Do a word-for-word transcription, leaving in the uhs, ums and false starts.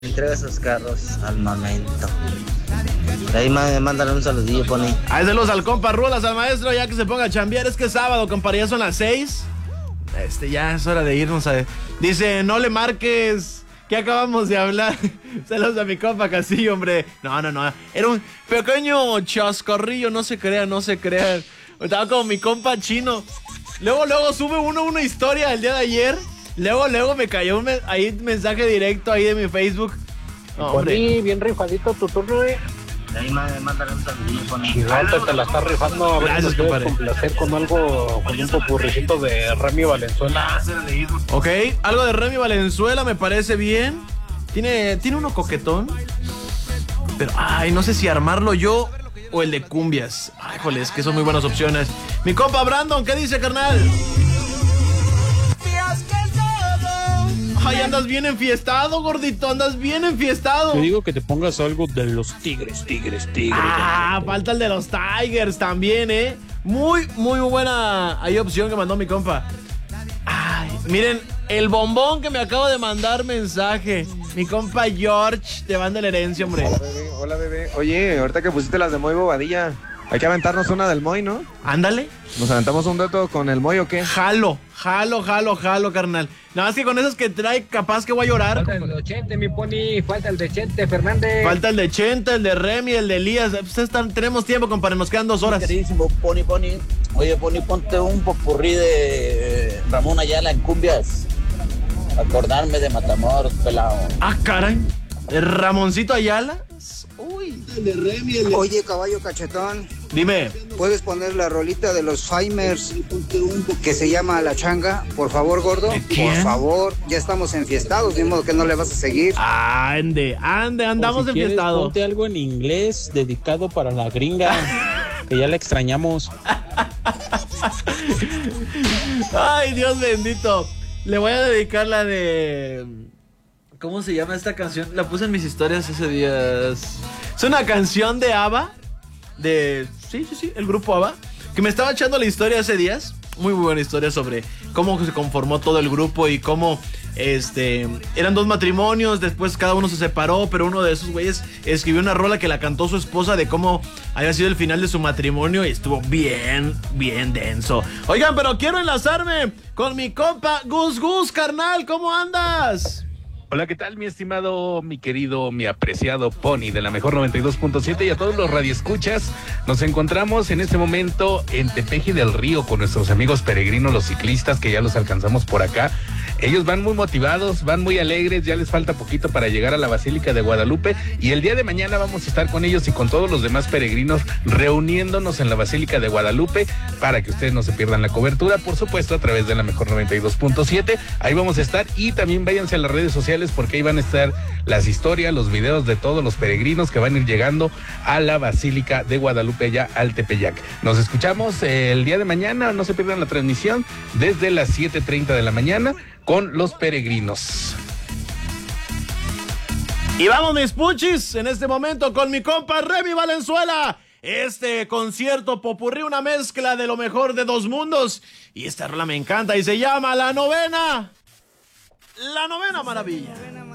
Entrega esos carros al momento. De ahí mándale un saludillo, Pony. Ahí saludos al compa Rulas, al maestro, ya que se ponga a chambear. Es que es sábado, compa, ya son las seis. Este, ya es hora de irnos a... Dice, no le marques, que acabamos de hablar. Saludos a mi compa Castillo, hombre. No, no, no, era un pequeño chascarrillo, no se crean, no se crean. Estaba como mi compa Chino. Luego, luego sube uno una historia del día de ayer. Luego, luego me cayó un me ahí mensaje directo ahí de mi Facebook. No, Pony, bien rifadito tu turno, eh. De ahí mándale un saludillo, Pony. Gigante, te la está rifando. Gracias, compadre. Complacer con algo, con un popurricito de Remy Valenzuela. Ok, algo de Remy Valenzuela me parece bien. Tiene, tiene uno coquetón. Pero, ay, no sé si armarlo yo o el de cumbias. Ay, joder, es que son muy buenas opciones. Mi compa Brandon, ¿qué dice, carnal? Ay, andas bien enfiestado, gordito, andas bien enfiestado. Te digo que te pongas algo de los Tigres, Tigres, Tigres. Ah, falta el de los Tigers también, ¿eh? Muy, muy buena hay opción que mandó mi compa. Ay, miren, el bombón que me acaba de mandar mensaje. Mi compa George, te manda la herencia, hombre. Hola, bebé, hola, bebé. Oye, ahorita que pusiste las de Moy Bobadilla, hay que aventarnos una del Moy, ¿no? Ándale. ¿Nos aventamos un dato con el Moy o qué? Jalo, jalo, jalo, jalo, carnal. Nada más que con esas que trae, capaz que voy a llorar. Falta el de Chente, mi Pony. Falta el de Chente, Fernández. Falta el de Chenta, el de Remy, el de Elías. Pues están, tenemos tiempo, compadre, nos quedan dos horas. Queridísimo Pony, Pony. Oye, Pony, ponte un popurrí de eh, Ramón Ayala en cumbias. Acordarme de Matamoros, pelado. Ah, caray. ¿El Ramoncito Ayala? Uy. El de Remy, el de... Oye, caballo cachetón, Dime. ¿puedes poner la rolita de los Faimers que se llama La Changa? Por favor, gordo. ¿De quién? Por favor, ya estamos enfiestados, de modo que no le vas a seguir. Ande, ande, andamos O si quieres, enfiestados. ponte algo en inglés dedicado para la gringa, que ya la extrañamos. Ay, Dios bendito. Le voy a dedicar la de... ¿Cómo se llama esta canción? La puse en mis historias ese día. Es una canción de ABBA. De... Sí, sí, sí, el grupo ABBA. Que me estaba echando la historia hace días. Muy, muy buena historia sobre cómo se conformó todo el grupo y cómo... Este, eran dos matrimonios, después cada uno se separó, pero uno de esos güeyes escribió una rola que la cantó su esposa de cómo había sido el final de su matrimonio y estuvo bien, bien denso. Oigan, pero quiero enlazarme con mi compa Gus Gus, carnal, ¿cómo andas? Hola, ¿qué tal, mi estimado, mi querido, mi apreciado Pony de la mejor noventa y dos punto siete y a todos los radioescuchas? Nos encontramos en este momento en Tepeji del Río con nuestros amigos peregrinos, los ciclistas, que ya los alcanzamos por acá. Ellos van muy motivados, van muy alegres, ya les falta poquito para llegar a la Basílica de Guadalupe y el día de mañana vamos a estar con ellos y con todos los demás peregrinos reuniéndonos en la Basílica de Guadalupe para que ustedes no se pierdan la cobertura, por supuesto, a través de la mejor noventa y dos punto siete. Ahí vamos a estar y también váyanse a las redes sociales porque ahí van a estar las historias, los videos de todos los peregrinos que van a ir llegando a la Basílica de Guadalupe, allá al Tepeyac. Nos escuchamos el día de mañana, no se pierdan la transmisión desde las siete treinta de la mañana con los peregrinos. Y vamos, mis puchis, en este momento con mi compa Remy Valenzuela. Este concierto popurrí, una mezcla de lo mejor de dos mundos. Y esta rola me encanta y se llama La Novena. La Novena Maravilla.